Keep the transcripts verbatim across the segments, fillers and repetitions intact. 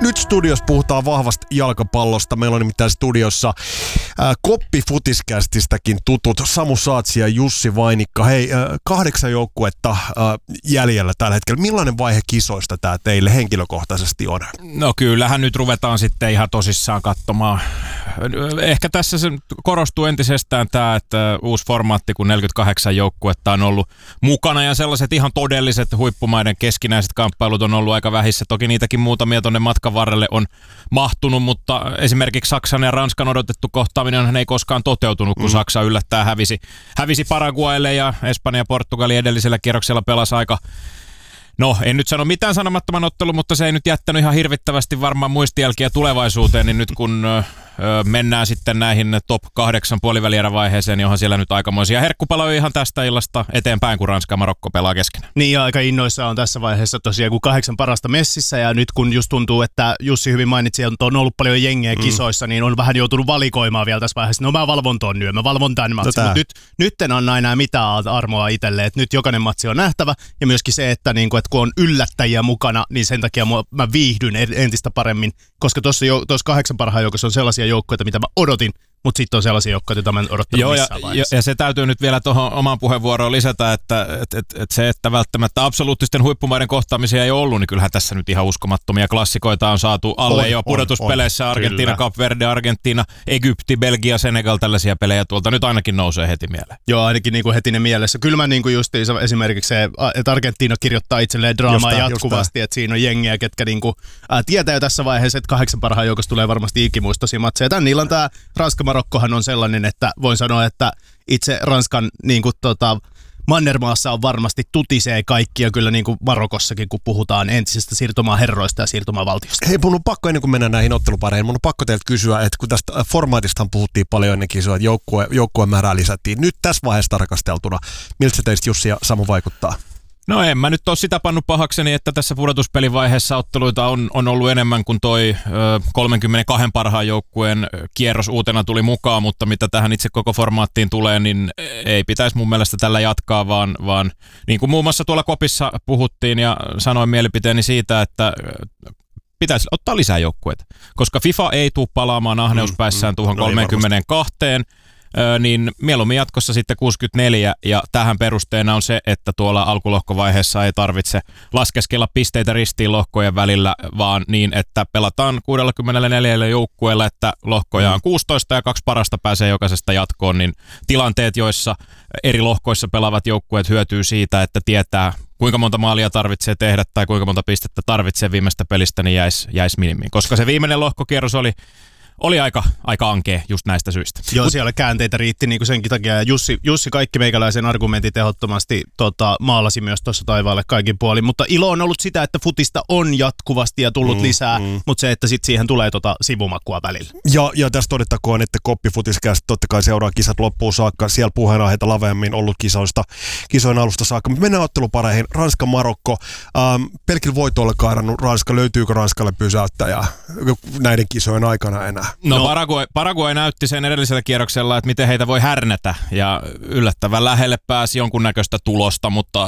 Nyt studiossa puhutaan vahvasti jalkapallosta. Meillä on nimittäin studiossa äh, Koppi-futiskästistäkin tutut Samu Saatsi ja Jussi Vainikka. Hei, äh, kahdeksan joukkuetta äh, jäljellä tällä hetkellä. Millainen vaihe kisoista tämä teille henkilökohtaisesti on? No kyllähän nyt ruvetaan sitten ihan tosissaan katsomaan. Ehkä tässä se korostuu entisestään tämä, että uusi formaatti, kun neljäkymmentäkahdeksan joukkuetta on ollut mukana ja sellaiset ihan todelliset huippumaiden keskinäiset kamppailut on ollut aika vähissä. Toki niitäkin muutamia tuonne matkan varrelle on mahtunut, mutta esimerkiksi Saksan ja Ranskan odotettu kohtaaminen ei koskaan toteutunut, kun mm. Saksa yllättää hävisi, hävisi Paraguaylle ja Espanja ja Portugali edellisellä kierroksella pelasi aika. No, en nyt sano mitään sanomattoman ottelu, mutta se ei nyt jättänyt ihan hirvittävästi varmaan muistijälkiä tulevaisuuteen, niin nyt kun ö, mennään sitten näihin top kahdeksan puolivälierävaiheeseen, niin onhan siellä nyt aikamoisia herkkupaloja ihan tästä illasta eteenpäin, kun Ranska ja Marokko pelaa keskenään. Niin, ja aika innoissa on tässä vaiheessa tosiaan, kun kahdeksan parasta messissä, ja nyt kun just tuntuu, että Jussi hyvin mainitsi, että on ollut paljon jengiä kisoissa, mm. niin on vähän joutunut valikoimaan vielä tässä vaiheessa. No mä valvon ton nyt, mä valvon tämän matsin, mutta nyt, nyt en anna enää mitään armoa itselle, että nyt jokainen matsi on nähtävä, ja myöskin se, että, niin kuin, että kun on yllättäjiä mukana, niin sen takia mä viihdyn entistä paremmin, koska tuossa kahdeksan parhaan joukossa on sellaisia joukkoja, mitä mä odotin, mutta sitten on sellaisia joukkoja, joita mä en odottanut Joo, missään ja, vaiheessa. Ja se täytyy nyt vielä tuohon omaan puheenvuoroon lisätä, että et, et, et se, että välttämättä absoluuttisten huippumaiden kohtaamisia ei ole ollut, niin kyllähän tässä nyt ihan uskomattomia klassikoita on saatu alle on, jo pudotuspeleissä. On, on. Argentiina, Cape Verde, Argentiina, Egypti, Belgia, Senegal, tällaisia pelejä tuolta nyt ainakin nousee heti mieleen. Joo, ainakin niin kuin heti ne mielessä. Kyllä mä niin kuin just esimerkiksi se, että Argentiina kirjoittaa itselleen draamaa just jatkuvasti, että siinä on jengiä, ketkä niin kuin, ää, tietää jo tässä vaiheessa, että kahdeksan parhaan joukossa tulee varmasti ikimuistoisia matseja. Tän niillä on tämä Ranska Marokkohan on sellainen, että voin sanoa, että itse Ranskan niin kuin, tota, mannermaassa on varmasti tutisee kaikkia kyllä niin kuin Marokossakin, kun puhutaan entisestä siirtomaaherroista ja siirtomaavaltiosta. Hei, mun on pakko ennen kuin mennään näihin ottelupareihin, mun on pakko teiltä kysyä, että kun tästä formaatistahan puhuttiin paljon ennenkin, että joukkue, joukkueen määrää lisättiin. Nyt tässä vaiheessa tarkasteltuna, miltä se teistä Jussi ja Samu vaikuttaa? No en mä nyt ole sitä pannut pahakseni, että tässä pudotuspelivaiheessa otteluita on, on ollut enemmän kuin toi ö, kolmekymmentäkaksi parhaan joukkueen kierros uutena tuli mukaan, mutta mitä tähän itse koko formaattiin tulee, niin ei pitäisi mun mielestä tällä jatkaa, vaan, vaan niin kuin muun muassa tuolla Kopissa puhuttiin ja sanoin mielipiteeni siitä, että pitäisi ottaa lisää joukkueita, koska FIFA ei tule palaamaan ahneuspäissään mm, tuohon mm, kolmekymmentäkaksi, Öö, niin mieluummin jatkossa sitten kuusikymmentäneljä, ja tähän perusteena on se, että tuolla alkulohkovaiheessa ei tarvitse laskeskella pisteitä ristiin lohkojen välillä, vaan niin, että pelataan kuusikymmentäneljä joukkueella, että lohkoja on kuusitoista ja kaksi parasta pääsee jokaisesta jatkoon, niin tilanteet, joissa eri lohkoissa pelaavat joukkueet hyötyy siitä, että tietää, kuinka monta maalia tarvitsee tehdä tai kuinka monta pistettä tarvitsee viimeistä pelistä, niin jäisi jäis minimiin. Koska se viimeinen lohkokierros oli Oli aika, aika ankea just näistä syistä. Joo, siellä käänteitä riitti niin kuin senkin takia. Ja Jussi, Jussi kaikki meikäläisen argumentit ehdottomasti tota, maalasi myös tuossa taivaalle kaikin puolin. Mutta ilo on ollut sitä, että futista on jatkuvasti ja tullut mm, lisää, mm. mutta se, että sitten siihen tulee tota sivumakua välillä. Ja, ja tässä todettakoon, että Koppi-futiskästä totta kai seuraa kisat loppuun saakka. Siellä puheenaiheita laveammin ollut kisoista, kisojen alusta saakka. Mutta mennään ottelupareihin. Ranska-Marokko. Ähm, pelkillä voitoilla kairannut Ranska. Löytyykö Ranskalle pysäyttäjää näiden kisojen aikana enää? No, no. Paraguay, Paraguay näytti sen edellisellä kierroksella, että miten heitä voi härnätä, ja yllättävän lähelle pääsi jonkunnäköistä tulosta, mutta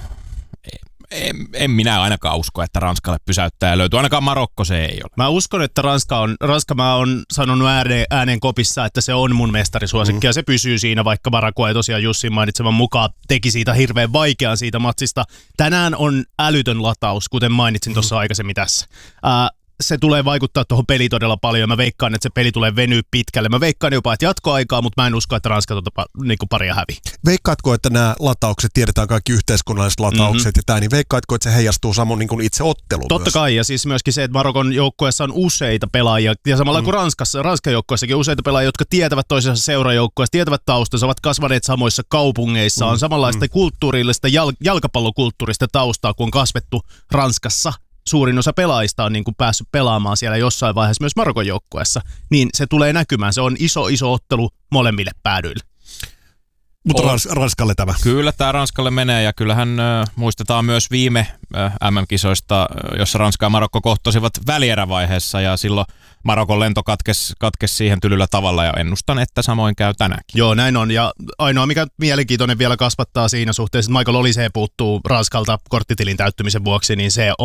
en, en minä ainakaan usko, että Ranskalle pysäyttää löytyy. Ainakaan Marokko se ei ole. Mä uskon, että Ranska on, Ranska mä on sanonut ääneen, ääneen Kopissa, että se on mun mestarisuosikki, mm. ja se pysyy siinä, vaikka Paraguay tosiaan Jussin mainitsevan mukaan teki siitä hirveän vaikean siitä matsista. Tänään on älytön lataus, kuten mainitsin tuossa mm. aikaisemmin tässä. Äh, Se tulee vaikuttaa tuohon peliin todella paljon. Mä veikkaan, että se peli tulee venyä pitkälle. Mä veikkaan jopa, että jatkoaikaa, mutta mä en usko, että Ranska tuota niinku paria hävi. Veikkaatko, että nämä lataukset, tiedetään kaikki yhteiskunnalliset lataukset mm-hmm. ja tämä, niin veikkaatko, että se heijastuu samoin niin kuin itse otteluun? Totta myös? Kai, ja siis myöskin se, että Marokon joukkueessa on useita pelaajia, ja samalla mm. kuin Ranskassa, Ranskan joukkueessakin useita pelaajia, jotka tietävät toisensa seurajoukkueessa, tietävät taustansa, ovat kasvaneet samoissa kaupungeissa, mm. on samanlaista mm. kulttuurillista, jal- jalkapallokulttuurista taustaa, kun on kasvettu Ranskassa. Suurin osa pelaajista on niin kuin päässyt pelaamaan siellä jossain vaiheessa myös Marokon joukkueessa, niin se tulee näkymään. Se on iso, iso ottelu molemmille päädyille. Mutta Rans- Ranskalle tämä. Kyllä tämä Ranskalle menee, ja kyllähän äh, muistetaan myös viime äh, M M-kisoista, äh, jossa Ranska ja Marokko kohtasivat välierävaiheessa, ja silloin Marokon lento katkesi, katkesi siihen tylyllä tavalla, ja ennustan, että samoin käy tänäänkin. Joo, näin on, ja ainoa mikä mielenkiintoinen vielä kasvattaa siinä suhteessa, että Michael Olise puuttuu Ranskalta korttitilin täyttymisen vuoksi, niin se on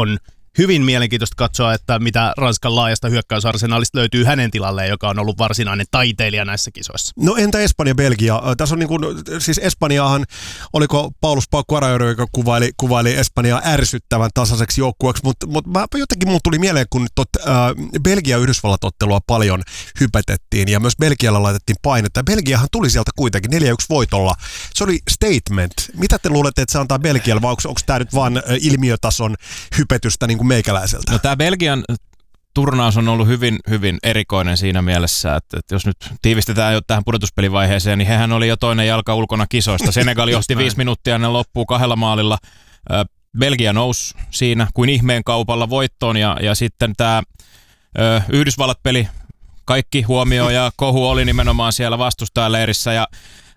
hyvin mielenkiintoista katsoa, että mitä Ranskan laajasta hyökkäysarsenaalista löytyy hänen tilalleen, joka on ollut varsinainen taiteilija näissä kisoissa. No entä Espanja, Belgia? Tässä on niin kuin, siis Espanjaahan, oliko Paulus Paukku-Arajodo, joka kuvaili, kuvaili Espanjaa ärsyttävän tasaiseksi joukkueeksi, mutta mut jotenkin mulle tuli mieleen, kun tot, äh, Belgia-Yhdysvallat-ottelua paljon hypetettiin ja myös Belgialla laitettiin painetta. Belgiahan tuli sieltä kuitenkin neljä yksi voitolla. Se oli statement. Mitä te luulette, että se antaa Belgialle, vai onko, onko tämä nyt vaan ilmiötason hypetystä niin kuin meikäläiseltä? No tämä Belgian turnaus on ollut hyvin, hyvin erikoinen siinä mielessä, että, että jos nyt tiivistetään jo tähän pudotuspelivaiheeseen, niin hehän oli jo toinen jalka ulkona kisoista. Senegal johti viisi minuuttia ennen loppuu kahdella maalilla. Belgia nousi siinä kuin ihmeen kaupalla voittoon ja, ja sitten tämä Yhdysvallat-peli, kaikki huomio ja kohu oli nimenomaan siellä vastustajaleirissä ja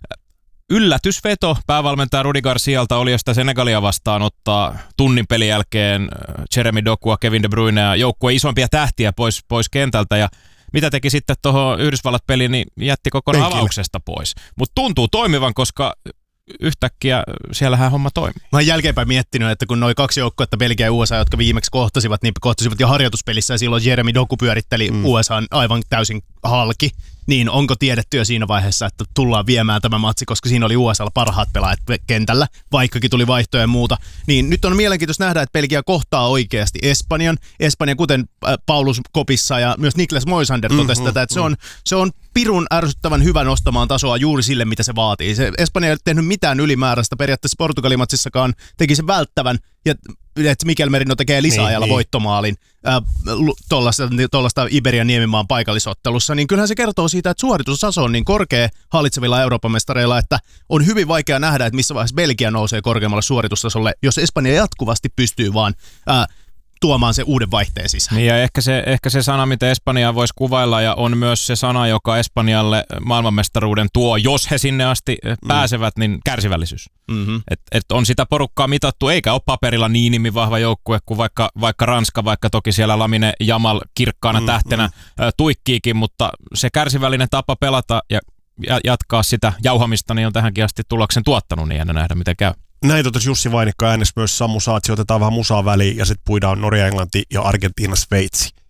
yllätysveto päävalmentaja Rudi Garcialta oli, josta Senegalia vastaan ottaa tunnin pelin jälkeen Jeremy Dokua, Kevin De Bruyne ja joukkueen isompia tähtiä pois, pois kentältä ja mitä teki sitten tuohon Yhdysvallat-peliin, niin jätti kokonaan Penkille. Avauksesta pois. Mutta tuntuu toimivan, koska yhtäkkiä siellähän homma toimii. Mä oon jälkeenpäin miettinyt, että kun noi kaksi joukkuetta, Belgia ja U S A, jotka viimeksi kohtasivat, niin kohtasivat jo harjoituspelissä ja silloin Jeremy Doku pyöritteli mm. U S A:n aivan täysin halki. Niin onko tiedetty jo siinä vaiheessa, että tullaan viemään tämä matsi, koska siinä oli U S A:lla parhaat pelaajat kentällä, vaikkakin tuli vaihtoja ja muuta. Niin nyt on mielenkiintoista nähdä, että Belgia kohtaa oikeasti Espanjan. Espanja, kuten Paulus Kopissa ja myös Niklas Moisander totesi mm-hmm, tätä, että mm. se, on, se on pirun ärsyttävän hyvä nostamaan tasoa juuri sille, mitä se vaatii. Se Espanja ei ole tehnyt mitään ylimääräistä, periaatteessa Portugalimatsissakaan teki se välttävän, ja että Mikel Merino tekee lisäajalla niin, voittomaalin äh, tuollaista Iberian Niemimaan paikallisottelussa, niin kyllähän se kertoo siitä, että suoritustaso on niin korkea hallitsevilla Euroopan mestareilla, että on hyvin vaikea nähdä, että missä vaiheessa Belgia nousee korkeammalle suoritustasolle, jos Espanja jatkuvasti pystyy vaan äh, tuomaan se uuden vaihteen sisään. Niin ja ehkä se, ehkä se sana, mitä Espanjaa voisi kuvailla, ja on myös se sana, joka Espanjalle maailmanmestaruuden tuo, jos he sinne asti mm. pääsevät, niin kärsivällisyys. Mm-hmm. Et, et on sitä porukkaa mitattu, eikä ole paperilla niin nimi vahva joukkue kuin vaikka, vaikka Ranska, vaikka toki siellä Lamine Yamal kirkkaana mm-hmm. tähtenä ä, tuikkiikin, mutta se kärsivällinen tapa pelata ja jatkaa sitä jauhamista, niin on tähänkin asti tuloksen tuottanut, niin jännä nähdä, miten käy. Näin totesi Jussi Vainikka, äänes myös Sammu Saatsi, otetaan vähän musaa väliin ja sitten puidaan Norja, Englanti ja Argentiina, Sveitsi.